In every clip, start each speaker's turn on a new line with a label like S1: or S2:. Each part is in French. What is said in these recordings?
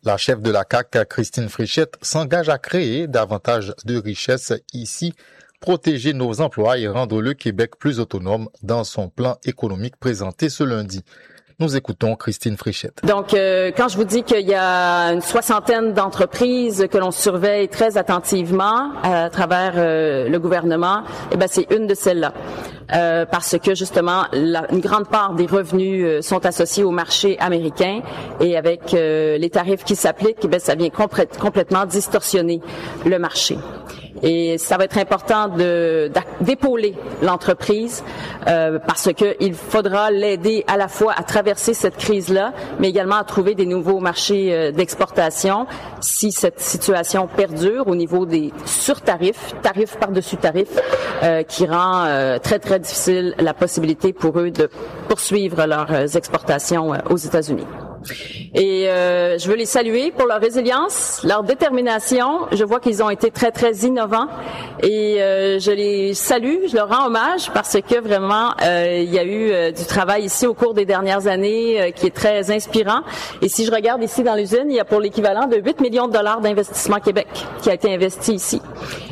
S1: La chef de la CAQ, Christine Frichette, s'engage à créer davantage de richesses ici, protéger nos emplois et rendre le Québec plus autonome dans son plan économique présenté ce lundi. Nous écoutons Christine Frichette.
S2: Donc, quand je vous dis qu'il y a une 60aine d'entreprises que l'on surveille très attentivement à travers le gouvernement, c'est une de celles-là. Parce que justement, une grande part des revenus sont associés au marché américain et avec les tarifs qui s'appliquent, ça vient complètement distorsionner le marché. Et ça va être important d'épauler l'entreprise parce que il faudra l'aider à la fois à traverser cette crise-là, mais également à trouver des nouveaux marchés d'exportation si cette situation perdure au niveau des surtarifs, tarifs par-dessus tarifs, qui rend très, très difficile la possibilité pour eux de poursuivre leurs exportations aux États-Unis. Et je veux les saluer pour leur résilience, leur détermination. Je vois qu'ils ont été très, très innovants et je les salue, je leur rends hommage parce que vraiment, il y a eu du travail ici au cours des dernières années qui est très inspirant. Et si je regarde ici dans l'usine, il y a pour l'équivalent de 8 millions de dollars d'investissement Québec qui a été investi ici.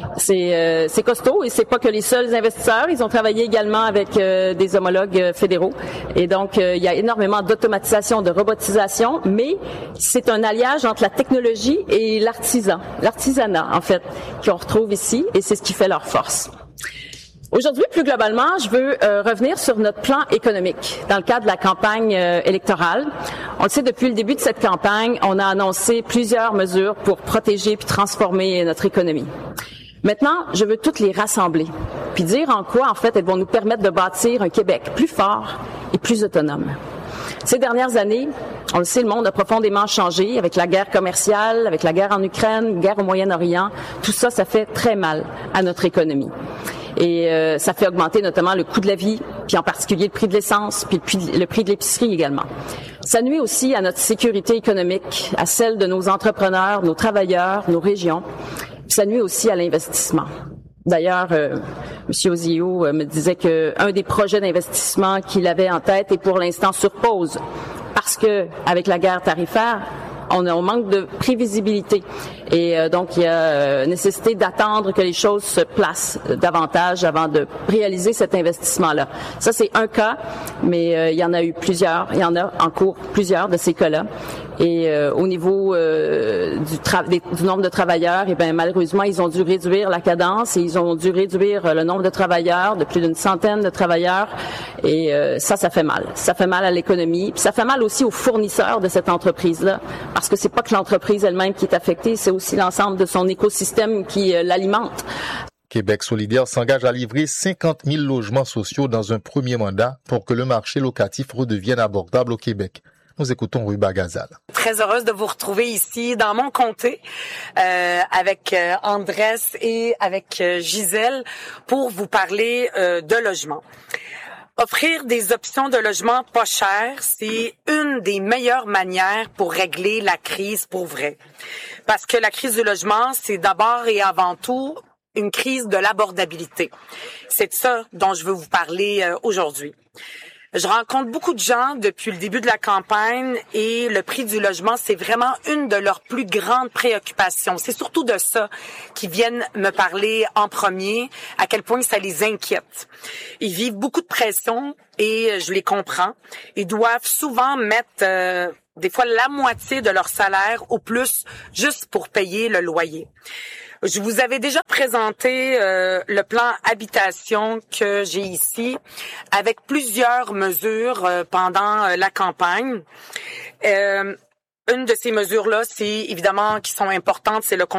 S2: C'est costaud et c'est pas que les seuls investisseurs. Ils ont travaillé également avec des homologues fédéraux. Et donc, il y a énormément d'automatisation, de robotisation, mais c'est un alliage entre la technologie et l'artisanat, en fait, qu'on retrouve ici, et c'est ce qui fait leur force. Aujourd'hui, plus globalement, je veux revenir sur notre plan économique dans le cadre de la campagne électorale. On le sait, depuis le début de cette campagne, on a annoncé plusieurs mesures pour protéger puis transformer notre économie. Maintenant, je veux toutes les rassembler, puis dire en quoi, en fait, elles vont nous permettre de bâtir un Québec plus fort et plus autonome. Ces dernières années, on le sait, le monde a profondément changé avec la guerre commerciale, avec la guerre en Ukraine, guerre au Moyen-Orient. Tout ça, ça fait très mal à notre économie. Et ça fait augmenter notamment le coût de la vie, puis en particulier le prix de l'essence, puis le prix de l'épicerie également. Ça nuit aussi à notre sécurité économique, à celle de nos entrepreneurs, nos travailleurs, nos régions. Puis ça nuit aussi à l'investissement. D'ailleurs, M. Ozio me disait qu'un des projets d'investissement qu'il avait en tête est pour l'instant sur pause parce que avec la guerre tarifaire, on manque de prévisibilité et donc il y a nécessité d'attendre que les choses se placent davantage avant de réaliser cet investissement-là. Ça, c'est un cas, mais il y en a eu plusieurs. Il y en a en cours plusieurs de ces cas-là. Et au niveau du nombre de travailleurs, malheureusement, ils ont dû réduire la cadence et ils ont dû réduire le nombre de travailleurs de plus d'une centaine de travailleurs. Et ça fait mal. Ça fait mal à l'économie. Puis ça fait mal aussi aux fournisseurs de cette entreprise-là, parce que c'est pas que l'entreprise elle-même qui est affectée, c'est aussi l'ensemble de son écosystème qui l'alimente.
S1: Québec solidaire s'engage à livrer 50 000 logements sociaux dans un premier mandat pour que le marché locatif redevienne abordable au Québec. Nous écoutons Ruba Gazal.
S3: Très heureuse de vous retrouver ici dans mon comté avec Andrés et avec Gisèle pour vous parler de logement. Offrir des options de logement pas chères, c'est une des meilleures manières pour régler la crise pour vrai. Parce que la crise du logement, c'est d'abord et avant tout une crise de l'abordabilité. C'est de ça dont je veux vous parler aujourd'hui. Je rencontre beaucoup de gens depuis le début de la campagne et le prix du logement, c'est vraiment une de leurs plus grandes préoccupations. C'est surtout de ça qu'ils viennent me parler en premier, à quel point ça les inquiète. Ils vivent beaucoup de pression et je les comprends. Ils doivent souvent mettre des fois la moitié de leur salaire au plus juste pour payer le loyer. Je vous avais déjà présenté le plan habitation que j'ai ici avec plusieurs mesures pendant la campagne. Une de ces mesures-là, c'est évidemment qui sont importantes, c'est le